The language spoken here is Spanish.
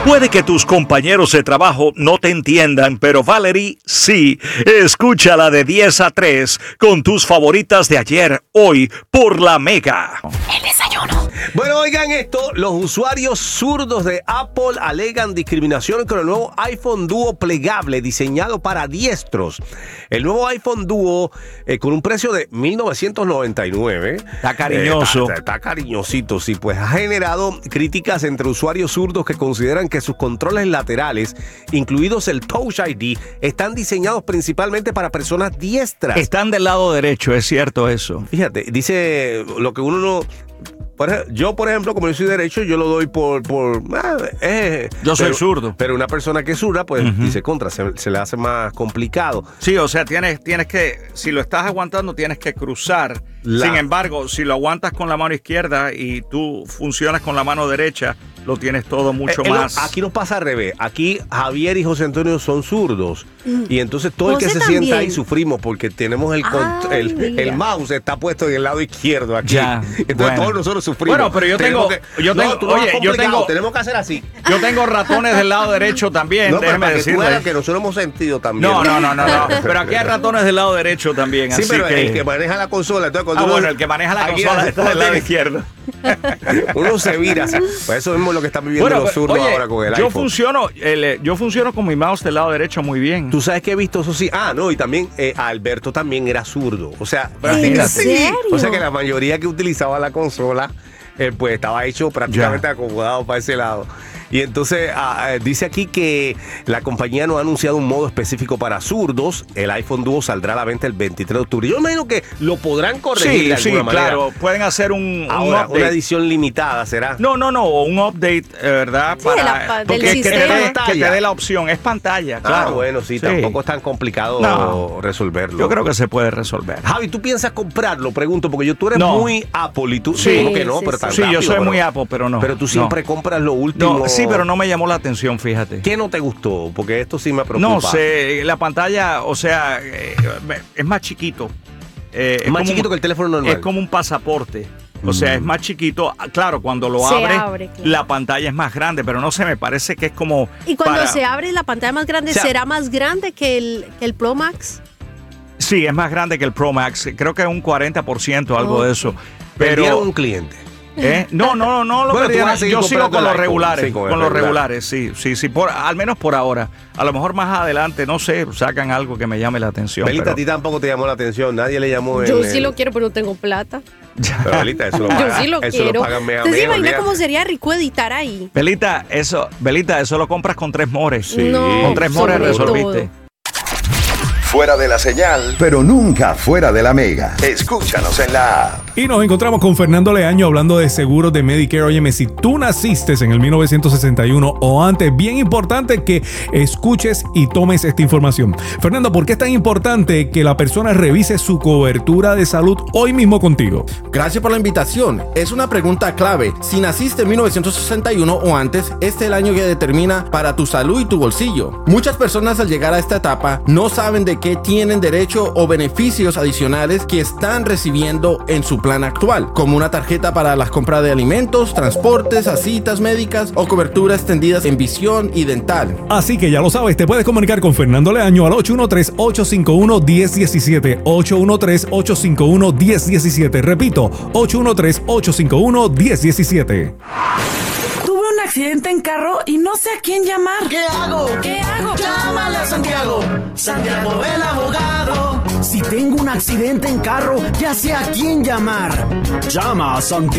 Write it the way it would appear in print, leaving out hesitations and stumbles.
Puede que tus compañeros de trabajo no te entiendan, pero Valerie sí. Escúchala de 10 a 3 con tus favoritas de ayer, hoy, por La Mega. El desayuno. Bueno, oigan esto, los usuarios zurdos de Apple alegan discriminación con el nuevo iPhone Duo plegable diseñado para diestros. El nuevo iPhone Duo con un precio de $1,999. Está cariñoso. Está cariñosito, sí, pues ha generado críticas entre usuarios zurdos que consideran que sus controles laterales, incluidos el Touch ID, están diseñados principalmente para personas diestras. Están del lado derecho, es cierto eso. Fíjate, dice lo que uno no... Yo, por ejemplo, como yo soy derecho, yo lo doy yo soy zurdo. Pero una persona que es zurda, pues dice contra, se le hace más complicado. Sí, o sea, tienes que, si lo estás aguantando, tienes que cruzar. Sin embargo, si lo aguantas con la mano izquierda y tú funcionas con la mano derecha, lo tienes todo mucho más. Aquí nos pasa al revés. Aquí Javier y José Antonio son zurdos. Y entonces todo José el que se también. sienta ahí sufrimos porque tenemos el mouse está puesto en el lado izquierdo aquí. Ya, entonces bueno. todos nosotros sufrimos. Bueno, pero tenemos que hacer así. Yo tengo ratones del lado derecho también, déjeme decirle. Que nosotros hemos sentido también. No. Pero aquí hay ratones del lado derecho también. Sí, así pero que... el que maneja la consola. Entonces, bueno, el que maneja la consola está del lado izquierdo. Uno se vira así. Pues eso mismo es lo que están viviendo los zurdos ahora con el iPhone. Yo funciono con mi mouse del lado derecho muy bien. Tú sabes que he visto eso sí. Y también Alberto también era zurdo. O sea, ¿En serio? O sea que la mayoría que utilizaba la consola pues estaba hecho prácticamente acomodado para ese lado. Y entonces dice aquí que la compañía no ha anunciado un modo específico para zurdos. El iPhone Duo saldrá a la venta el 23 de octubre. Yo imagino que lo podrán corregir de alguna manera. Claro. Pueden hacer un update. Una edición limitada, ¿será? No, un update, ¿verdad? Sí, Para del que sistema. te dé la opción. Es pantalla, claro. Bueno, sí, tampoco es tan complicado resolverlo. Yo creo que se puede resolver. Javi, ¿tú piensas comprarlo? Pregunto, porque tú eres muy Apple y tú... Sí, ¿cómo que no? Pero tan sí, rápido, yo soy muy Apple, pero no. Pero tú siempre compras lo último. No, sí, pero no me llamó la atención, fíjate. ¿Qué no te gustó? Porque esto sí me preocupa. No sé, la pantalla, o sea, es más chiquito. Es más chiquito que el teléfono normal. Es como un pasaporte. O sea, es más chiquito. Claro, cuando lo abre, claro. la pantalla es más grande, pero no sé, me parece que es como... Y cuando se abre la pantalla más grande, ¿será más grande que el Pro Max? Sí, es más grande que el Pro Max. Creo que es un 40%, algo de eso. Pero ¿Vendieron un cliente? No lo perdieron. Yo sigo con los regulares. Sí, con los regulares, sí. Al menos por ahora. A lo mejor más adelante, no sé, sacan algo que me llame la atención. Belita, a ti tampoco te llamó la atención. Nadie le llamó. Yo sí lo quiero, pero no tengo plata. Pero Belita, eso lo pagan. Yo sí lo eso quiero. Lo pagan mega, ¿Usted se mega, imagina cómo sería rico editar ahí? Belita, eso lo compras con 3 mores. Sí. No, con 3 mores resolviste. todo. Fuera de la señal, pero nunca fuera de la Mega. Escúchanos en la app. Y nos encontramos con Fernando Leaño hablando de seguros de Medicare. Óyeme, si tú naciste en el 1961 o antes, bien importante que escuches y tomes esta información. Fernando, ¿por qué es tan importante que la persona revise su cobertura de salud hoy mismo contigo? Gracias por la invitación. Es una pregunta clave. Si naciste en 1961 o antes, este es el año que determina para tu salud y tu bolsillo. Muchas personas al llegar a esta etapa no saben de qué tienen derecho o beneficios adicionales que están recibiendo en su plan actual, como una tarjeta para las compras de alimentos, transportes, a citas médicas o cobertura extendidas en visión y dental. Así que ya lo sabes, te puedes comunicar con Fernando Leaño al 813-851-1017. 813-851-1017. Repito, 813-851-1017. Accidente en carro y no sé a quién llamar. ¿Qué hago? Llámale a Santiago. Santiago el abogado. Si tengo un accidente en carro, ya sé a quién llamar. Llama a Santiago.